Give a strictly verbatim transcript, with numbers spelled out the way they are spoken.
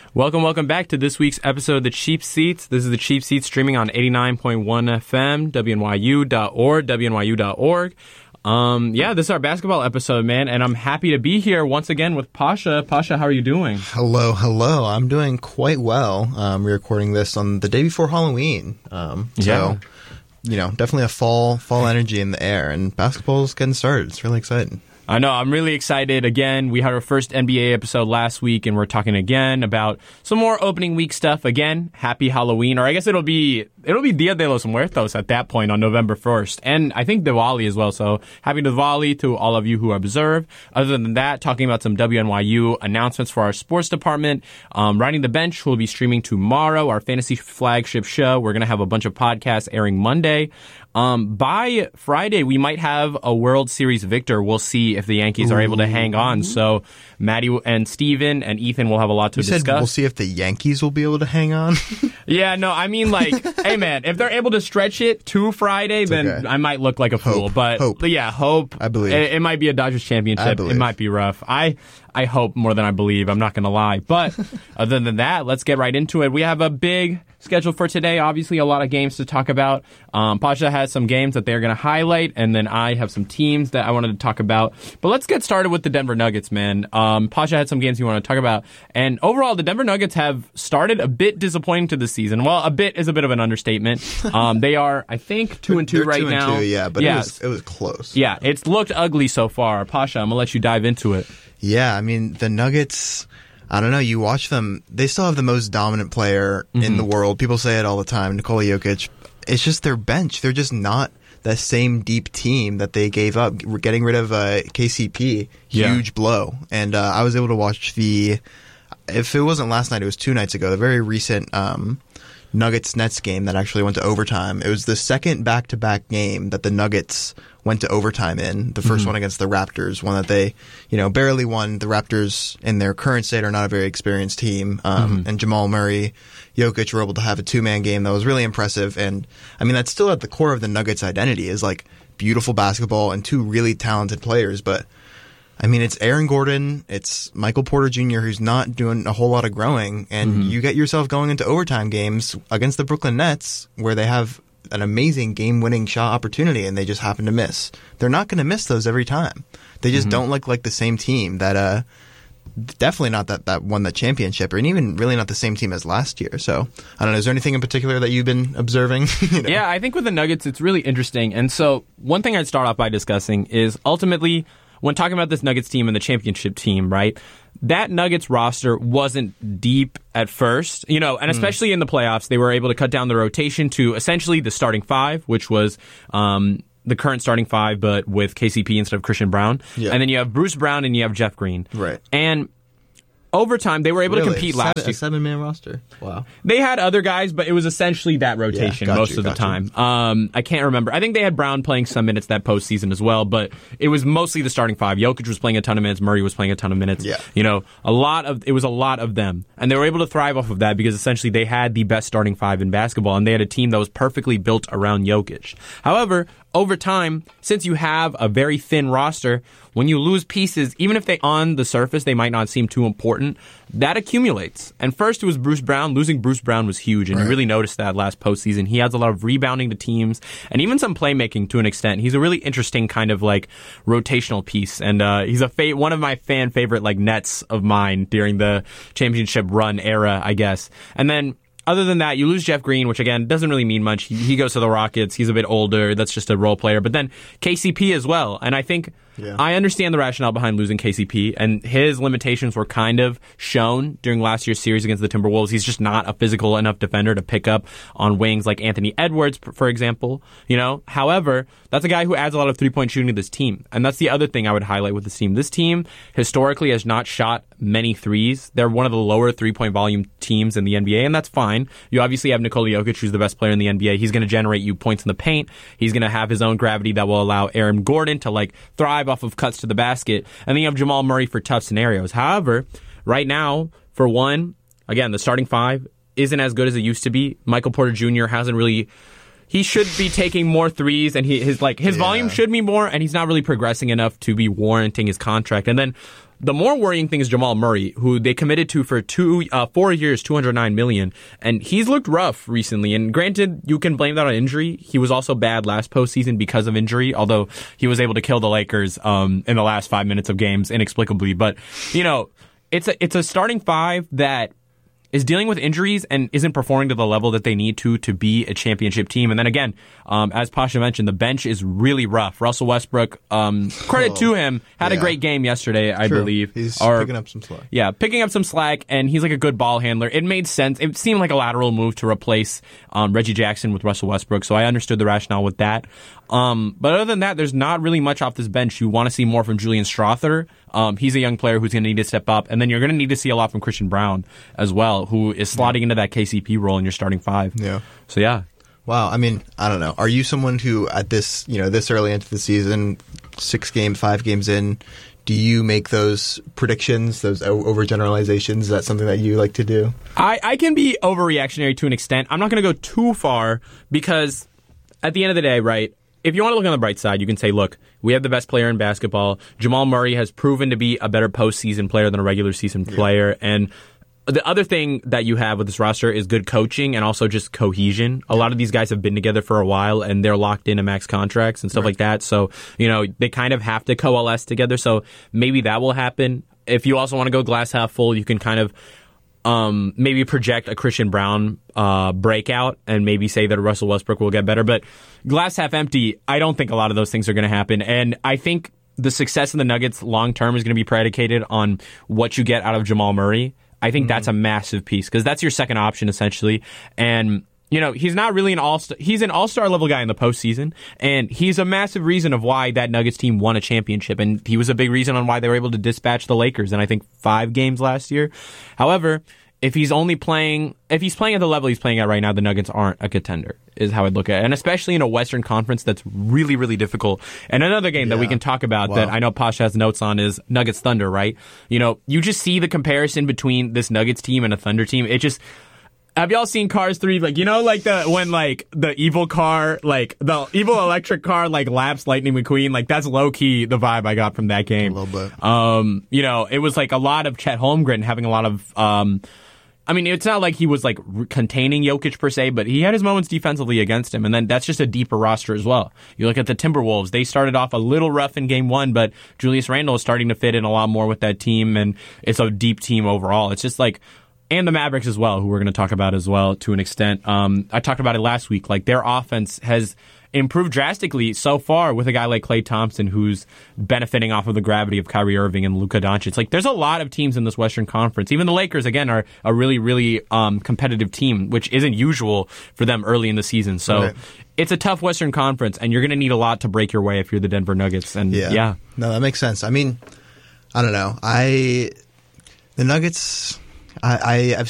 Welcome, welcome back to this week's episode of The Cheap Seats. This is The Cheap Seats streaming on eighty-nine point one F M, W N Y U dot org, W N Y U dot org. Um, yeah, this is our basketball episode, man, and I'm happy to be here once again with Pasha. Pasha, how are you doing? Hello, hello. I'm doing quite well. Um, we're recording this on the day before Halloween. Um, so, yeah. you know, definitely a fall fall energy in the air, and basketball's getting started. It's really exciting. I know. I'm really excited. Again, we had our first N B A episode last week, and we're talking again about some more opening week stuff. Again, happy Halloween, or I guess it'll be it'll be Dia de los Muertos at that point on November first, and I think Diwali as well. So happy Diwali to all of you who observe. Other than that, talking about some W N Y U announcements for our sports department. Um, Riding the Bench will be streaming tomorrow. Our fantasy flagship show. We're gonna have a bunch of podcasts airing Monday. Um, by Friday, we might have a World Series victor. We'll see if the Yankees are able to hang on. So Maddie and Steven and Ethan will have a lot to you discuss. Said we'll see if the Yankees will be able to hang on. Yeah, no, I mean, like, hey, man, if they're able to stretch it to Friday, it's then okay. I might look like a hope. fool. But, hope. but yeah, hope. I believe. It, it might be a Dodgers championship. I believe. It might be rough. I I hope more than I believe. I'm not going to lie. But other than that, let's get right into it. We have a big schedule for today. Obviously, a lot of games to talk about. Um, Pasha has some games that they're going to highlight, and then I have some teams that I wanted to talk about. But let's get started with the Denver Nuggets, man. Um, Pasha had some games he wanted to talk about. And overall, the Denver Nuggets have started a bit disappointing to this season. Well, a bit is a bit of an understatement. Um, they are, I think, two and two they're right two and now. Two, yeah, but yeah. it was it was close. Yeah, it's looked ugly so far. Pasha, I'm going to let you dive into it. Yeah, I mean, the Nuggets, I don't know, you watch them, they still have the most dominant player mm-hmm. in the world. People say it all the time, Nikola Jokic. It's just their bench. They're just not the same deep team that they gave up. Getting rid of uh, K C P, huge yeah. blow. And uh, I was able to watch the, if it wasn't last night, it was two nights ago, the very recent um, Nuggets-Nets game that actually went to overtime. It was the second back-to-back game that the Nuggets went to overtime in. The first mm-hmm. one against the Raptors, one that they, you know, barely won. The Raptors, in their current state, are not a very experienced team. Um, mm-hmm. And Jamal Murray, Jokic were able to have a two-man game that was really impressive. And, I mean, that's still at the core of the Nuggets' identity is, like, beautiful basketball and two really talented players. But, I mean, it's Aaron Gordon, it's Michael Porter Junior, who's not doing a whole lot of growing. And mm-hmm. you get yourself going into overtime games against the Brooklyn Nets, where they have an amazing game-winning shot opportunity, and they just happen to miss. They're not going to miss those every time. They just mm-hmm. don't look like the same team that, uh, definitely not that, that won the championship, or even really not the same team as last year. So, I don't know, is there anything in particular that you've been observing? you know? Yeah, I think with the Nuggets, it's really interesting. And so, one thing I'd start off by discussing is ultimately, when talking about this Nuggets team and the championship team, right, that Nuggets roster wasn't deep at first, you know, and especially mm. in the playoffs, they were able to cut down the rotation to essentially the starting five, which was um, the current starting five, but with K C P instead of Christian Brown. Yeah. And then you have Bruce Brown and you have Jeff Green. Right. And over time, they were able really? to compete Seven, last year. A seven-man roster. Wow. They had other guys, but it was essentially that rotation yeah, most you, of the time. Um, I can't remember. I think they had Brown playing some minutes that postseason as well, but it was mostly the starting five. Jokic was playing a ton of minutes. Murray was playing a ton of minutes. Yeah. You know, a lot of it was a lot of them, and they were able to thrive off of that because essentially they had the best starting five in basketball, and they had a team that was perfectly built around Jokic. However, over time, since you have a very thin roster, when you lose pieces, even if they on the surface they might not seem too important, that accumulates. And first it was Bruce Brown. Losing Bruce Brown was huge, and right. you really noticed that last postseason. He has a lot of rebounding to teams and even some playmaking to an extent. He's a really interesting kind of like rotational piece, and uh, he's a fa- one of my fan favorite like Nets of mine during the championship run era, I guess. And then other than that, you lose Jeff Green, which, again, doesn't really mean much. He, he goes to the Rockets. He's a bit older. That's just a role player. But then K C P as well. And I think yeah. I understand the rationale behind losing K C P. And his limitations were kind of shown during last year's series against the Timberwolves. He's just not a physical enough defender to pick up on wings like Anthony Edwards, for example. You know, however, that's a guy who adds a lot of three-point shooting to this team. And that's the other thing I would highlight with this team. This team historically has not shot many threes. They're one of the lower three-point volume teams in the N B A, and that's fine. You obviously have Nikola Jokic, who's the best player in the N B A. He's going to generate you points in the paint. He's going to have his own gravity that will allow Aaron Gordon to like thrive off of cuts to the basket. And then you have Jamal Murray for tough scenarios. However, right now, for one, again, the starting five isn't as good as it used to be. Michael Porter Junior hasn't really... He should be taking more threes, and he, his like his yeah. volume should be more, and he's not really progressing enough to be warranting his contract. And then The more worrying thing is Jamal Murray, who they committed to for two, uh, four years, two hundred nine million dollars, and he's looked rough recently. And granted, you can blame that on injury. He was also bad last postseason because of injury, although he was able to kill the Lakers um, in the last five minutes of games inexplicably. But you know, it's a it's a starting five that is dealing with injuries and isn't performing to the level that they need to to be a championship team. And then again, um, as Pasha mentioned, the bench is really rough. Russell Westbrook, um, credit oh, to him, had yeah. a great game yesterday, I True. believe. He's or, picking up some slack. Yeah, picking up some slack, and he's like a good ball handler. It made sense. It seemed like a lateral move to replace um, Reggie Jackson with Russell Westbrook, so I understood the rationale with that. Um, but other than that, there's not really much off this bench. You want to see more from Julian Strawther. Um, he's a young player who's going to need to step up. And then you're going to need to see a lot from Christian Brown as well, who is slotting yeah. into that K C P role in your starting five. Yeah. So, yeah. Wow. I mean, I don't know. Are you someone who at this, you know, this early into the season, six games, five games in, do you make those predictions, those overgeneralizations? Is that something that you like to do? I, I can be overreactionary to an extent. I'm not going to go too far because at the end of the day, right, if you want to look on the bright side, you can say, look, we have the best player in basketball. Jamal Murray has proven to be a better postseason player than a regular season player. Yeah. And the other thing that you have with this roster is good coaching and also just cohesion. A lot of these guys have been together for a while and they're locked into max contracts and stuff right. like that. So, you know, they kind of have to coalesce together. So maybe that will happen. If you also want to go glass half full, you can kind of Um, maybe project a Christian Brown uh, breakout and maybe say that Russell Westbrook will get better. But glass half empty, I don't think a lot of those things are going to happen. And I think the success of the Nuggets long term is going to be predicated on what you get out of Jamal Murray. I think mm-hmm. that's a massive piece because that's your second option essentially. And you know, he's not really an all-star. He's an all-star level guy in the postseason, and he's a massive reason of why that Nuggets team won a championship, and he was a big reason on why they were able to dispatch the Lakers in, I think, five games last year. However, if he's only playing, if he's playing at the level he's playing at right now, the Nuggets aren't a contender, is how I'd look at it. And especially in a Western Conference that's really, really difficult. And another game yeah. that we can talk about wow. that I know Pasha has notes on is Nuggets Thunder, right? You know, you just see the comparison between this Nuggets team and a Thunder team. It just... Have y'all seen Cars three? Like, you know, like the, when like the evil car, like the evil electric car, like laps Lightning McQueen, like that's low key the vibe I got from that game. A little bit. Um, you know, it was like a lot of Chet Holmgren having a lot of, um, I mean, it's not like he was like re- containing Jokic per se, but he had his moments defensively against him. And then that's just a deeper roster as well. You look at the Timberwolves, they started off a little rough in game one, but Julius Randle is starting to fit in a lot more with that team. And it's a deep team overall. It's just like, and the Mavericks as well, who we're going to talk about as well to an extent. Um, I talked about it last week. Like their offense has improved drastically so far with a guy like Klay Thompson, who's benefiting off of the gravity of Kyrie Irving and Luka Doncic. Like there's a lot of teams in this Western Conference. Even the Lakers, again, are a really, really um, competitive team, which isn't usual for them early in the season. So right. it's a tough Western Conference, and you're going to need a lot to break your way if you're the Denver Nuggets. And yeah, yeah. no, that makes sense. I mean, I don't know. I the Nuggets. I, I I've